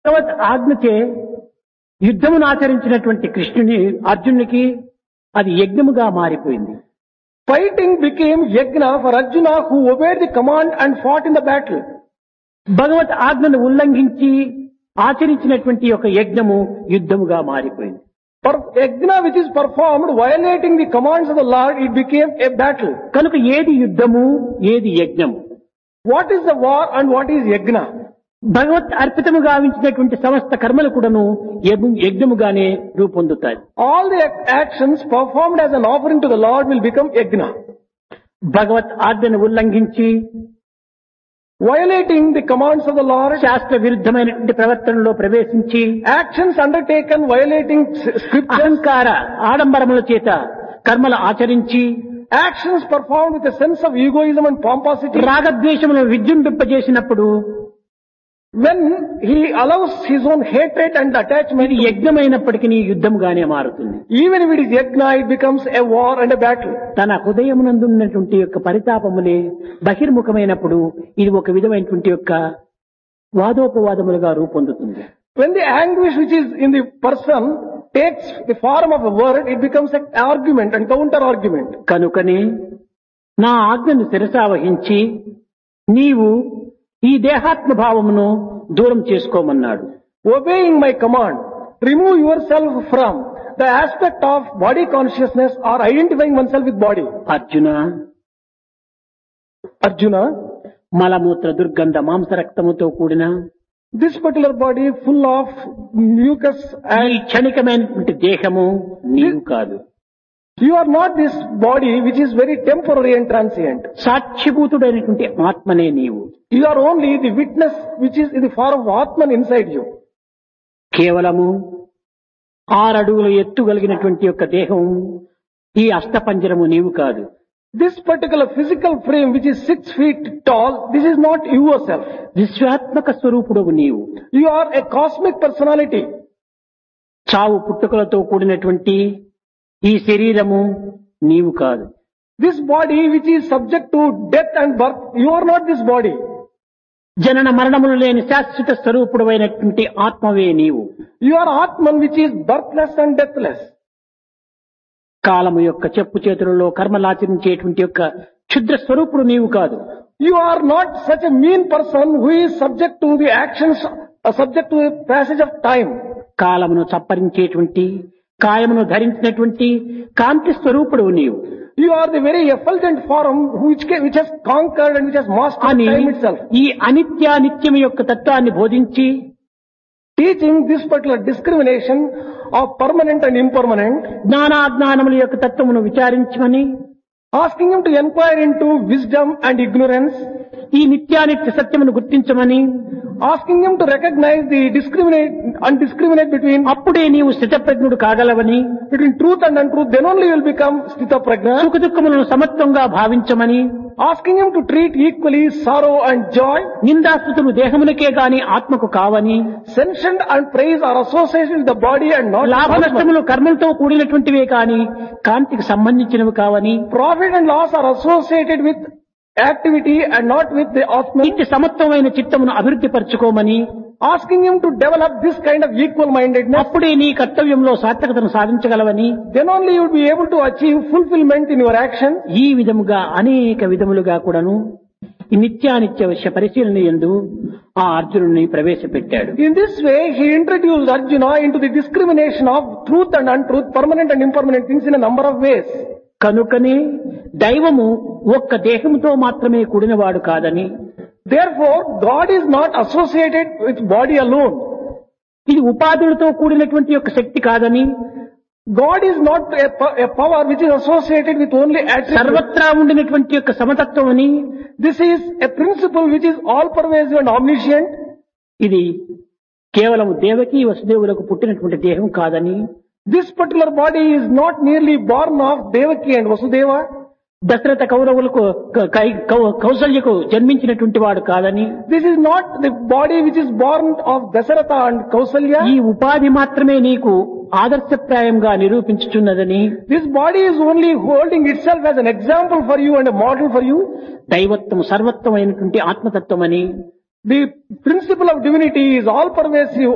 భగవత్ ఆజ్ఞచే యుద్ధమును ఆచరించినటువంటి కృష్ణుని అర్జునునికి అది యజ్ఞముగా మారిపోయింది. Fighting became yajna for Arjuna, who obeyed the command and fought in the battle. భగవత్ ఆజ్ఞను ఉల్లంఘించి ఆచరించినటువంటి ఒక యజ్ఞము యుద్ధముగా మారిపోయింది. Yajna which is performed violating the commands of the Lord, it became a battle. కనుక ఏది యుద్ధము, ఏది యజ్ఞము? What is the war and what is yajna? భగవత్ అర్పితము గావించినటువంటి సమస్త కర్మలు కూడాను యజ్ఞముగానే రూపొందుతాయి. All the actions performed as an offering to the Lord will become yajna. భగవత్ ఆజ్ఞను ఉల్లంఘించి Violating the commands of the Lord, శాస్త్ర విరుద్ధమైనటువంటి ప్రవర్తనలో ప్రవేశించి actions undertaken violating scriptures, అహంకార ఆడంబరముల చేత కర్మలు ఆచరించి actions performed with a sense of egoism and pomposity, రాగద్వేషములను విజృంభింపజేసినప్పుడు when he allows his own hatred and attachment, ఇది యజ్ఞమైనప్పటికీ యుద్ధముగానే మారుతుంది. even if it is yajna, it becomes a war and a battle. తన హృదయమునందున్నటువంటి యొక్క పరితాపములే బహిర్ముఖమైనప్పుడు ఇది ఒక విధమైనటువంటి యొక్క వాదోపవాదములుగా రూపొందుతుంది. When the anguish which is in the person takes the form of a word, it becomes an argument and counter argument. కనుకనే నా ఆజ్ఞను శిరసావహించి నీవు ఈ దేహాత్మ భావమును దూరం చేసుకోమన్నాడు. Obeying my command, remove yourself from the aspect of body consciousness or identifying oneself with body. Arjuna, మలమూత్ర దుర్గంధ మాంసరక్తముతో కూడిన this particular body full of mucus ఈ and క్షణికమైనటువంటి దేహము నీవు కాదు. you are not this body which is very temporary and transient. సాక్షిభూతుడైనటువంటి ఆత్మనే నీవు. You are only the witness which is in the form of Atman inside you. కేవలము 6 అడుగులు ఎత్తుగలిగినటువంటి యొక్క దేహం ఈ అష్టపంజరము నీవు కాదు. This particular physical frame which is 6 feet tall, this is not yourself. విశ్వాత్మక స్వరూపుడవు నీవు. You are a cosmic personality. చావు పుట్టుకలతో కూడినటువంటి ఈ శరీరము నీవు కాదు. This body which is subject to death and birth, you are not this body. జనన మరణములు లేని శాశ్వత స్వరూపుడైనటువంటి ఆత్మవే నీవు. You are Atman which is birthless and deathless. కాలము యొక్క చెప్పు చేతులలో కర్మలాచరించేటువంటి యొక్క క్షుద్ర స్వరూపుడు నీవు కాదు. You are not such a mean person who is subject to the actions, subject to the passage of time. కాలమును చప్పరించేటువంటి కాయమును ధరించినటువంటి కాంతి స్వరూపుడు నీవు. You are the very effulgent form which has conquered and which has mastered అని time itself. ఈ అనిత్యానిత్యం యొక్క తత్వాన్ని బోధించి Teaching this particular discrimination of permanent and impermanent, జ్ఞానాజ్ఞానముల యొక్క తత్వమును విచారించమని asking him to inquire into wisdom and ignorance, ఈ నిత్యానిత్య సత్యమును గుర్తించమని asking him to recognize the discriminate between అప్పుడే నీవు స్థితప్రజ్ఞుడు కాగలవని, truth and untruth, then only you will become sthita prajna. సుఖ దుఃఖములను సమత్వంగా భావించమని, Asking him to treat equally sorrow and joy. నిందాస్తుతులు దేహమునకే గాని ఆత్మకు కావని, Sentient and praise are associated with the body and not లాభ Atman. నష్టములు కర్మలతో కూడినటువంటివే కాని కాంతికి సంబంధించినవి కావని, Profit and loss are associated with activity and not with the Atman. ఇట్టి సమత్వమైన చిత్తమును అభివృద్ధి పరచుకోమని, Asking him to develop this kind of equal mindedness, అప్పుడే నీ కర్తవ్యంలో సార్థకతను సాధించగలవని, then only you will be able to achieve fulfillment in your action. ఈ విధముగా అనేక విధములుగా కూడాను ఈ నిత్యానిత్య విషయ పరిశీలన యందు ఆ అర్జునుడిని ప్రవేశపెట్టాడు. In this way, he introduced Arjuna into the discrimination of truth and untruth, permanent and impermanent things in a number of ways. కనుకనే దైవము ఒక్క దేహముతో మాత్రమే కూడినవాడు కాదని, Therefore, God is not associated with body alone. ఇది ఉపాధులతో కూడినటువంటి యొక్క శక్తి కాదని, God is not a power which is associated with only attributes. సర్వత్రా ఉండినటువంటి యొక్క సమతత్వం అని, This is a principle which is all pervasive and omniscient. ఇది కేవలం దేవకి వసుదేవులకు పుట్టినటువంటి దేహం కాదని, This particular body is not merely born of Devaki and Vasudeva. Dasharatha కౌరవులకు కౌసల్యకు జన్మించినటువంటి వాడు కాదని, This is not the body which is born of Dasaratha and Kausalya. ఈ ఉపాధి మాత్రమే నీకు ఆదర్శప్రాయంగా నిరూపించుచున్నదని, This body is only holding itself as an example for you and a model for you. దైవత్వం సర్వత్వమైనటువంటి ఆత్మతత్వమని, The principle of divinity is all pervasive,